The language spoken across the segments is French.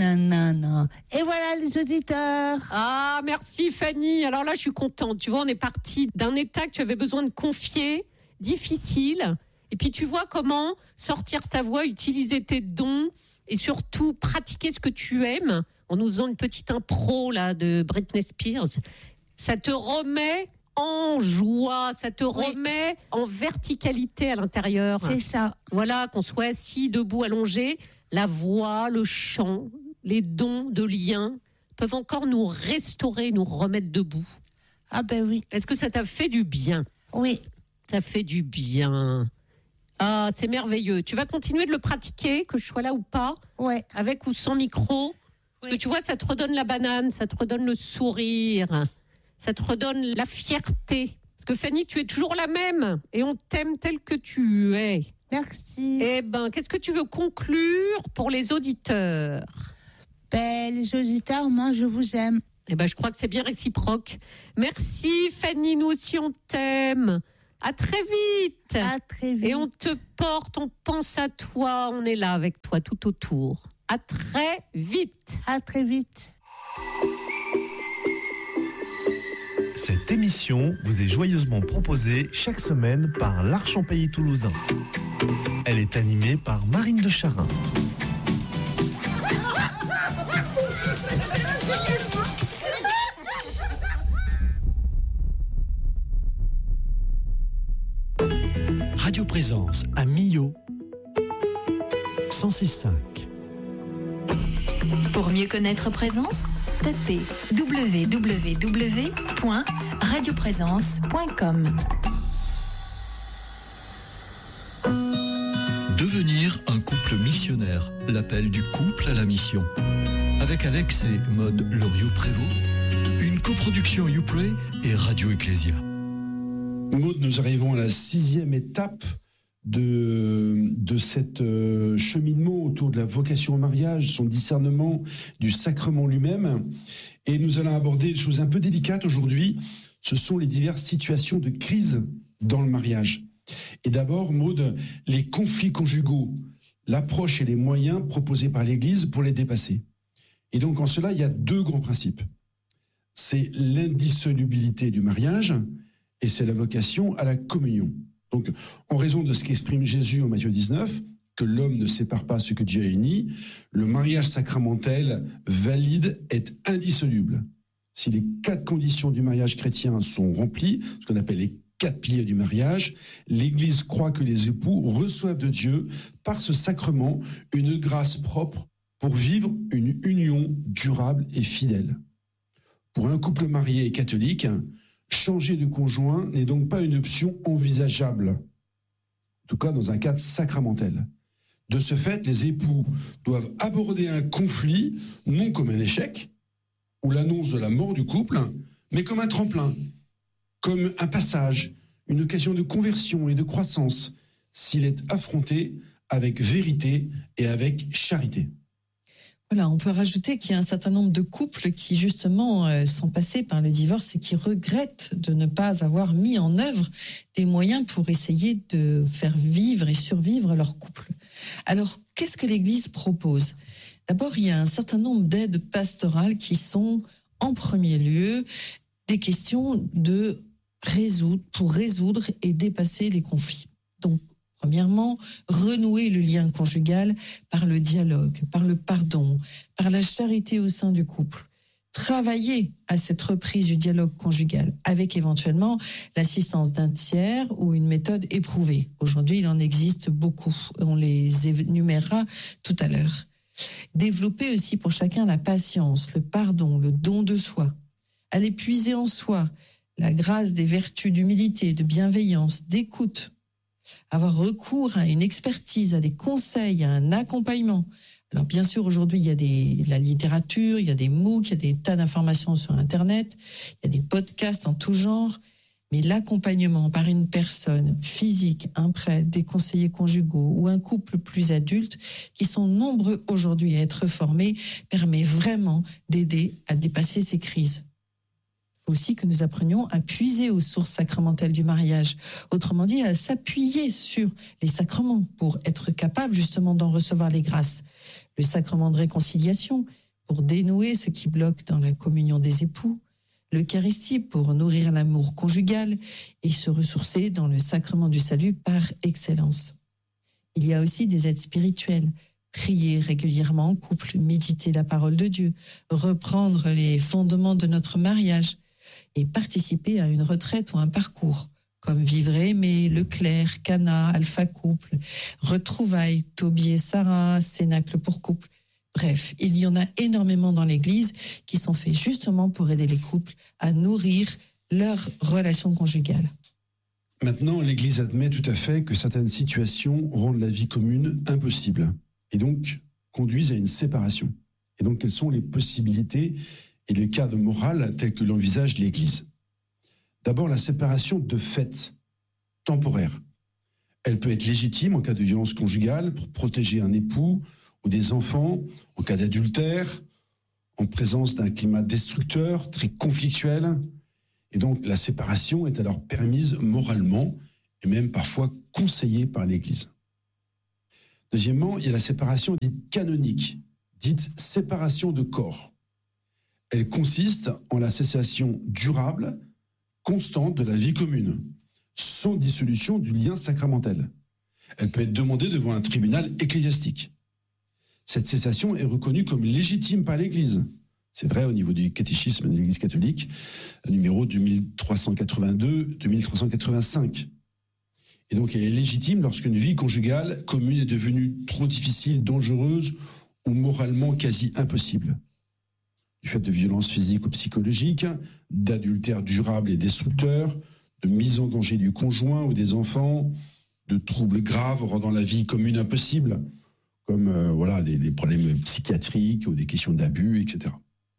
non. Et voilà les auditeurs. Ah, merci Fanny. Alors là, je suis contente. Tu vois, on est parti d'un état que tu avais besoin de confier, difficile. Et puis tu vois comment sortir ta voix, utiliser tes dons et surtout pratiquer ce que tu aimes en nous faisant une petite impro là de Britney Spears. Ça te remet en joie, ça te remet en verticalité à l'intérieur. C'est ça. Voilà, qu'on soit assis, debout, allongé, la voix, le chant, les dons de liens peuvent encore nous restaurer, nous remettre debout. Ah ben oui. Est-ce que ça t'a fait du bien ? Oui. Ça fait du bien. Ah, c'est merveilleux. Tu vas continuer de le pratiquer, que je sois là ou pas ? Ouais. Avec ou sans micro ? Parce que tu vois, ça te redonne la banane, ça te redonne le sourire, ça te redonne la fierté. Parce que Fanny, tu es toujours la même et on t'aime tel que tu es. Merci. Eh ben, qu'est-ce que tu veux conclure pour les auditeurs ? Ben, les auditeurs, moi, je vous aime. Eh ben, je crois que c'est bien réciproque. Merci Fanny, nous aussi on t'aime. À très vite. À très vite. Et on te porte, on pense à toi, on est là avec toi tout autour. À très vite. À très vite. Cette émission vous est joyeusement proposée chaque semaine par l'Arche en Pays Toulousain. Elle est animée par Marine de Charin. Radio Présence à Millau 106.5. Pour mieux connaître Présence, tapez www.radioprésence.com. Devenir un couple missionnaire, l'appel du couple à la mission. Avec Alex et Maude Loriot-Prévost, une coproduction YouPray et Radio Ecclésia. Maude, nous arrivons à la 6e étape de cette cheminement autour de la vocation au mariage, son discernement du sacrement lui-même. Et nous allons aborder des choses un peu délicates aujourd'hui. Ce sont les diverses situations de crise dans le mariage. Et d'abord, Maude, les conflits conjugaux, l'approche et les moyens proposés par l'Église pour les dépasser. Et donc, en cela, il y a deux grands principes. C'est l'indissolubilité du mariage et c'est la vocation à la communion. Donc, en raison de ce qu'exprime Jésus en Matthieu 19, que l'homme ne sépare pas ce que Dieu a uni, le mariage sacramentel valide est indissoluble. Si les 4 conditions du mariage chrétien sont remplies, ce qu'on appelle les 4 piliers du mariage, l'Église croit que les époux reçoivent de Dieu, par ce sacrement, une grâce propre pour vivre une union durable et fidèle. Pour un couple marié et catholique, changer de conjoint n'est donc pas une option envisageable, en tout cas dans un cadre sacramentel. De ce fait, les époux doivent aborder un conflit non comme un échec ou l'annonce de la mort du couple, mais comme un tremplin, comme un passage, une occasion de conversion et de croissance, s'il est affronté avec vérité et avec charité. Voilà, on peut rajouter qu'il y a un certain nombre de couples qui justement sont passés par le divorce et qui regrettent de ne pas avoir mis en œuvre des moyens pour essayer de faire vivre et survivre leur couple. Alors, qu'est-ce que l'Église propose ? D'abord, il y a un certain nombre d'aides pastorales qui sont, en premier lieu, des questions pour résoudre et dépasser les conflits. Donc, premièrement, renouer le lien conjugal par le dialogue, par le pardon, par la charité au sein du couple. Travailler à cette reprise du dialogue conjugal avec éventuellement l'assistance d'un tiers ou une méthode éprouvée. Aujourd'hui, il en existe beaucoup. On les énumérera tout à l'heure. Développer aussi pour chacun la patience, le pardon, le don de soi. Aller puiser en soi la grâce des vertus d'humilité, de bienveillance, d'écoute. Avoir recours à une expertise, à des conseils, à un accompagnement. Alors bien sûr, aujourd'hui, il y a la littérature, il y a des MOOC, il y a des tas d'informations sur Internet, il y a des podcasts en tout genre, mais l'accompagnement par une personne physique, un prêtre, des conseillers conjugaux ou un couple plus adulte, qui sont nombreux aujourd'hui à être formés, permet vraiment d'aider à dépasser ces crises. Il faut aussi que nous apprenions à puiser aux sources sacramentelles du mariage. Autrement dit, à s'appuyer sur les sacrements pour être capable justement d'en recevoir les grâces. le sacrement de réconciliation pour dénouer ce qui bloque dans la communion des époux, l'Eucharistie pour nourrir l'amour conjugal et se ressourcer dans le sacrement du salut par excellence. Il y a aussi des aides spirituelles, prier régulièrement en couple, méditer la parole de Dieu, reprendre les fondements de notre mariage et participer à une retraite ou un parcours, comme Vivre et aimer, Leclerc, Cana, Alpha Couple, Retrouvailles, Tobier, Sarah, Cénacle pour couple. Bref, il y en a énormément dans l'Église qui sont faits justement pour aider les couples à nourrir leur relation conjugale. Maintenant, l'Église admet tout à fait que certaines situations rendent la vie commune impossible et donc conduisent à une séparation. Et donc, quelles sont les possibilités et le cadre moral tel que l'envisage l'Église ? D'abord, la séparation de fait, temporaire. Elle peut être légitime en cas de violence conjugale pour protéger un époux ou des enfants, en cas d'adultère, en présence d'un climat destructeur, très conflictuel. Et donc, la séparation est alors permise moralement et même parfois conseillée par l'Église. Deuxièmement, il y a la séparation dite canonique, dite séparation de corps. Elle consiste en la cessation durable, constante de la vie commune, sans dissolution du lien sacramentel. Elle peut être demandée devant un tribunal ecclésiastique. Cette cessation est reconnue comme légitime par l'Église. C'est vrai au niveau du catéchisme de l'Église catholique, numéro 2382-2385. Et donc elle est légitime lorsqu'une vie conjugale commune est devenue trop difficile, dangereuse ou moralement quasi impossible. Du fait de violences physiques ou psychologiques, d'adultère durable et destructeur, de mise en danger du conjoint ou des enfants, de troubles graves rendant la vie commune impossible, comme des problèmes psychiatriques ou des questions d'abus, etc.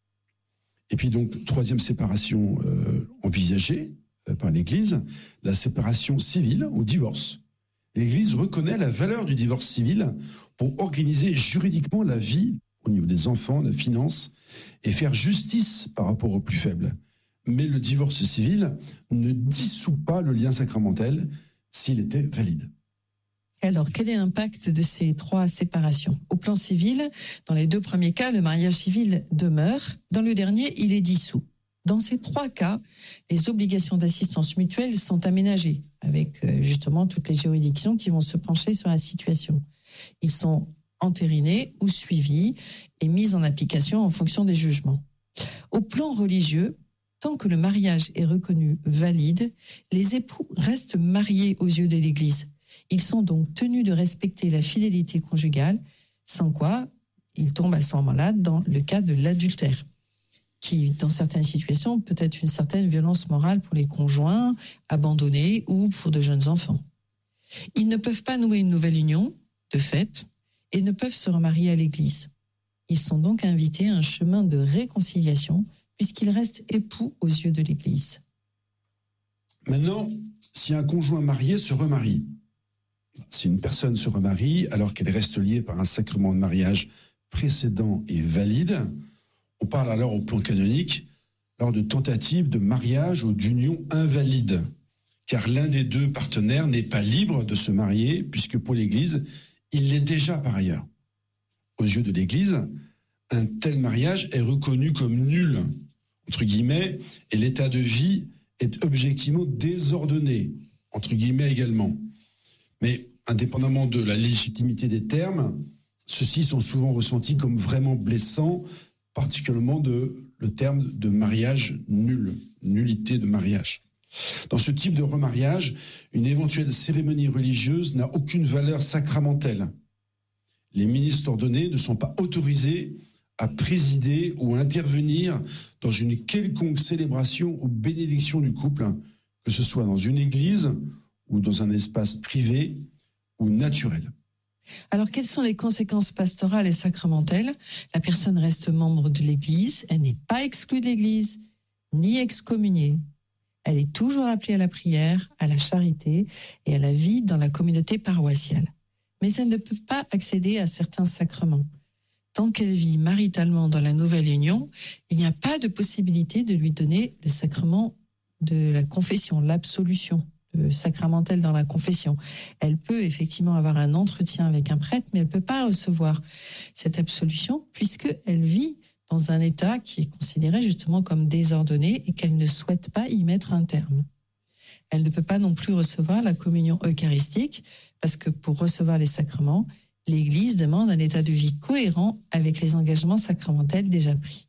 Et puis donc, troisième séparation envisagée par l'Église, la séparation civile ou divorce. L'Église reconnaît la valeur du divorce civil pour organiser juridiquement la vie au niveau des enfants, la finance, et faire justice par rapport aux plus faibles. Mais le divorce civil ne dissout pas le lien sacramentel s'il était valide. Alors, quel est l'impact de ces trois séparations ? Au plan civil, dans les deux premiers cas, le mariage civil demeure. Dans le dernier, il est dissous. Dans ces trois cas, les obligations d'assistance mutuelle sont aménagées, avec justement toutes les juridictions qui vont se pencher sur la situation. Ils sont entérinés ou suivis et mis en application en fonction des jugements. Au plan religieux, tant que le mariage est reconnu valide, les époux restent mariés aux yeux de l'Église. Ils sont donc tenus de respecter la fidélité conjugale, sans quoi ils tombent à ce moment-là dans le cas de l'adultère, qui, dans certaines situations, peut être une certaine violence morale pour les conjoints abandonnés ou pour de jeunes enfants. Ils ne peuvent pas nouer une nouvelle union, de fait, et ne peuvent se remarier à l'Église. Ils sont donc invités à un chemin de réconciliation, puisqu'ils restent époux aux yeux de l'Église. Maintenant, si un conjoint marié se remarie, si une personne se remarie alors qu'elle reste liée par un sacrement de mariage précédent et valide, on parle alors au plan canonique lors de tentatives de mariage ou d'union invalide, car l'un des deux partenaires n'est pas libre de se marier, puisque pour l'Église, il l'est déjà par ailleurs. Aux yeux de l'Église, un tel mariage est reconnu comme nul, entre guillemets, et l'état de vie est objectivement désordonné, entre guillemets également. Mais indépendamment de la légitimité des termes, ceux-ci sont souvent ressentis comme vraiment blessants, particulièrement le terme de mariage nul, nullité de mariage. Dans ce type de remariage, une éventuelle cérémonie religieuse n'a aucune valeur sacramentelle. Les ministres ordonnés ne sont pas autorisés à présider ou à intervenir dans une quelconque célébration ou bénédiction du couple, que ce soit dans une église ou dans un espace privé ou naturel. Alors, quelles sont les conséquences pastorales et sacramentelles ? La personne reste membre de l'Église, elle n'est pas exclue de l'Église, ni excommuniée. Elle est toujours appelée à la prière, à la charité et à la vie dans la communauté paroissiale. Mais elle ne peut pas accéder à certains sacrements. Tant qu'elle vit maritalement dans la nouvelle union, il n'y a pas de possibilité de lui donner le sacrement de la confession, l'absolution. sacramentelle dans la confession. Elle peut effectivement avoir un entretien avec un prêtre, mais elle ne peut pas recevoir cette absolution puisqu'elle vit dans un état qui est considéré justement comme désordonné et qu'elle ne souhaite pas y mettre un terme. Elle ne peut pas non plus recevoir la communion eucharistique parce que pour recevoir les sacrements, l'Église demande un état de vie cohérent avec les engagements sacramentels déjà pris.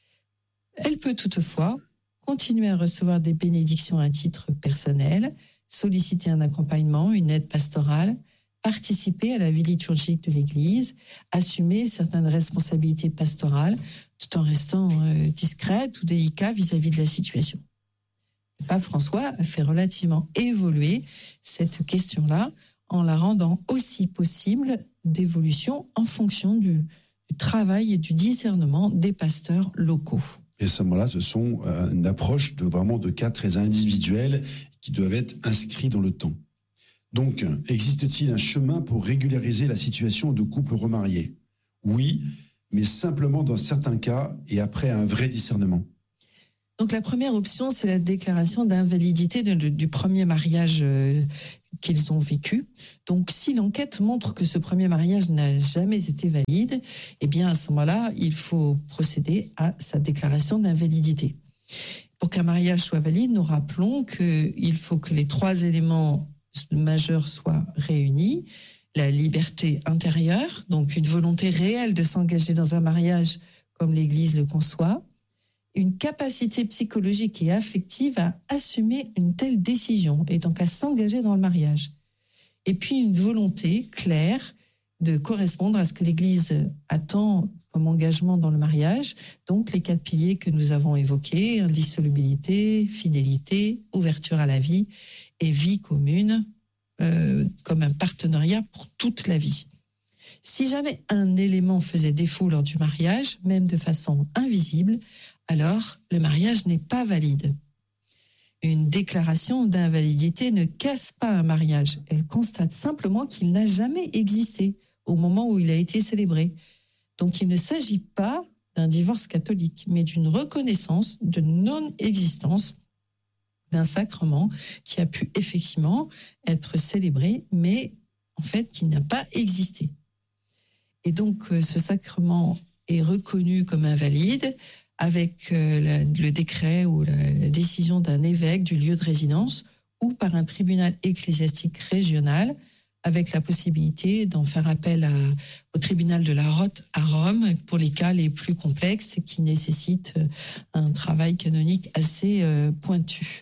Elle peut toutefois continuer à recevoir des bénédictions à titre personnel, solliciter un accompagnement, une aide pastorale, participer à la vie liturgique de l'Église, assumer certaines responsabilités pastorales, tout en restant discrète ou délicat vis-à-vis de la situation. Le pape François a fait relativement évoluer cette question-là en la rendant aussi possible d'évolution en fonction du travail et du discernement des pasteurs locaux. Et à ce moment-là, ce sont une approche de cas très individuels qui doivent être inscrits dans le temps. Donc, existe-t-il un chemin pour régulariser la situation de couples remariés ? Oui, mais simplement dans certains cas et après un vrai discernement. Donc la première option, c'est la déclaration d'invalidité du premier mariage qu'ils ont vécu. Donc si l'enquête montre que ce premier mariage n'a jamais été valide, eh bien à ce moment-là, il faut procéder à sa déclaration d'invalidité. Pour qu'un mariage soit valide, nous rappelons qu'il faut que les 3 éléments majeurs soient réunis. La liberté intérieure, donc une volonté réelle de s'engager dans un mariage comme l'Église le conçoit, une capacité psychologique et affective à assumer une telle décision et donc à s'engager dans le mariage. Et puis une volonté claire de correspondre à ce que l'Église attend comme engagement dans le mariage, donc les 4 piliers que nous avons évoqués, indissolubilité, fidélité, ouverture à la vie et vie commune comme un partenariat pour toute la vie. Si jamais un élément faisait défaut lors du mariage, même de façon invisible, alors le mariage n'est pas valide. Une déclaration d'invalidité ne casse pas un mariage. Elle constate simplement qu'il n'a jamais existé au moment où il a été célébré. Donc il ne s'agit pas d'un divorce catholique, mais d'une reconnaissance de non-existence d'un sacrement qui a pu effectivement être célébré, mais en fait qui n'a pas existé. Et donc ce sacrement est reconnu comme invalide avec le décret ou la décision d'un évêque du lieu de résidence ou par un tribunal ecclésiastique régional avec la possibilité d'en faire appel au tribunal de la Rote à Rome pour les cas les plus complexes et qui nécessitent un travail canonique assez pointu.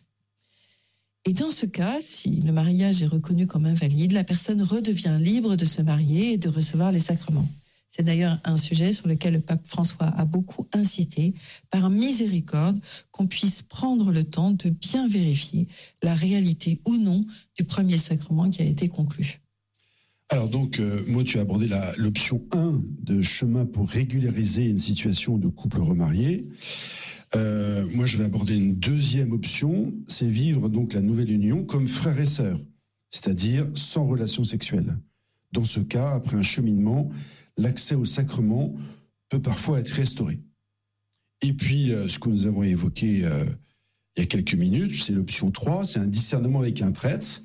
Et dans ce cas, si le mariage est reconnu comme invalide, la personne redevient libre de se marier et de recevoir les sacrements. C'est d'ailleurs un sujet sur lequel le pape François a beaucoup incité, par miséricorde, qu'on puisse prendre le temps de bien vérifier la réalité ou non du premier sacrement qui a été conclu. Alors donc, Maud, tu as abordé l'option 1 de chemin pour régulariser une situation de couple remarié. Moi, je vais aborder une deuxième option, c'est vivre donc la nouvelle union comme frères et sœurs, c'est-à-dire sans relation sexuelle. Dans ce cas, après un cheminement, l'accès au sacrement peut parfois être restauré. Et puis, ce que nous avons évoqué il y a quelques minutes, c'est l'option 3, c'est un discernement avec un prêtre,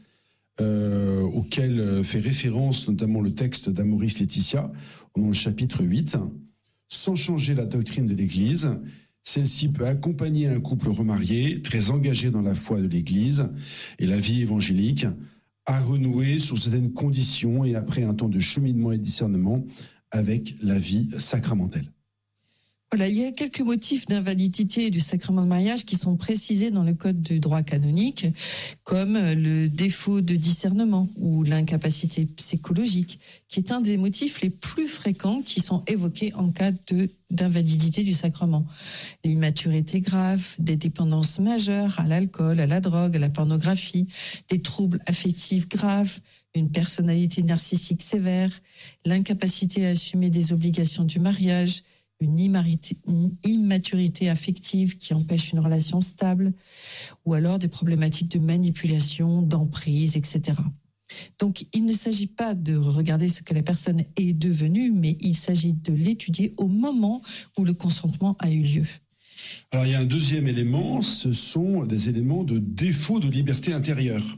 auquel fait référence notamment le texte d'Amoris Laetitia, dans le chapitre 8. Sans changer la doctrine de l'Église, celle-ci peut accompagner un couple remarié, très engagé dans la foi de l'Église et la vie évangélique, à renouer sous certaines conditions et après un temps de cheminement et de discernement avec la vie sacramentelle. Voilà, il y a quelques motifs d'invalidité du sacrement de mariage qui sont précisés dans le code du droit canonique, comme le défaut de discernement ou l'incapacité psychologique, qui est un des motifs les plus fréquents qui sont évoqués en cas d'invalidité du sacrement. L'immaturité grave, des dépendances majeures à l'alcool, à la drogue, à la pornographie, des troubles affectifs graves, une personnalité narcissique sévère, l'incapacité à assumer des obligations du mariage, une immaturité affective qui empêche une relation stable, ou alors des problématiques de manipulation, d'emprise, etc. Donc, il ne s'agit pas de regarder ce que la personne est devenue, mais il s'agit de l'étudier au moment où le consentement a eu lieu. Alors, il y a un deuxième élément, ce sont des éléments de défaut de liberté intérieure.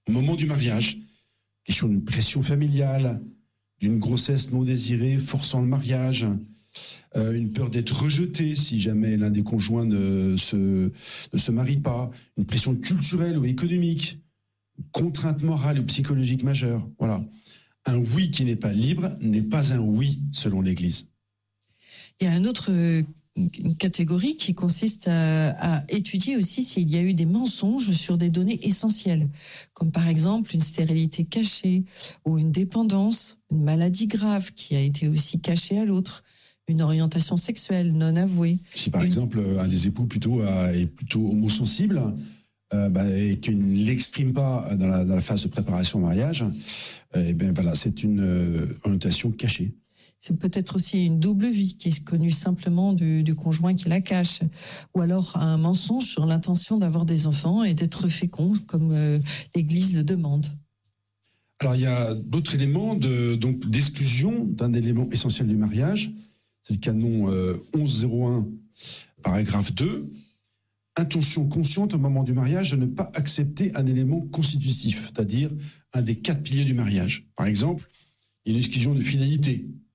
au moment du mariage. Question d'une pression familiale, d'une grossesse non désirée forçant le mariage, une peur d'être rejeté si jamais l'un des conjoints ne se marie pas, une pression culturelle ou économique, contrainte morale ou psychologique majeure. Voilà. Un oui qui n'est pas libre n'est pas un oui selon l'Église. Il y a une autre catégorie qui consiste à étudier aussi s'il y a eu des mensonges sur des données essentielles, comme par exemple une stérilité cachée ou une dépendance, une maladie grave qui a été aussi cachée à l'autre, une orientation sexuelle non avouée. Si par exemple un des époux est plutôt homosensible et qu'il ne l'exprime pas dans la phase de préparation au mariage, c'est une orientation cachée. C'est peut-être aussi une double vie qui est connue simplement du conjoint qui la cache. Ou alors un mensonge sur l'intention d'avoir des enfants et d'être fécond, comme l'Église le demande. Alors il y a d'autres éléments d'exclusion d'un élément essentiel du mariage. C'est le canon 1101, paragraphe 2. Intention consciente au moment du mariage de ne pas accepter un élément constitutif, c'est-à-dire un des 4 piliers du mariage. Par exemple, il y a une exclusion de fidélité.